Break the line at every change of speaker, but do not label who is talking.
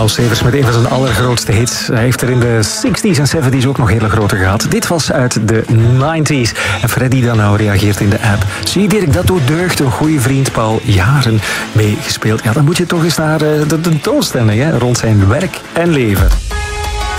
Paul Stevens met een van zijn allergrootste hits. Hij heeft er in de 60s en 70s ook nog hele grote gehad. Dit was uit de 90s. En Freddy dan nou reageert in de app. Zie Dirk, dat doet deugd. Een goede vriend Paul, jaren meegespeeld. Ja, dan moet je toch eens naar de tentoonstelling rond zijn werk en leven.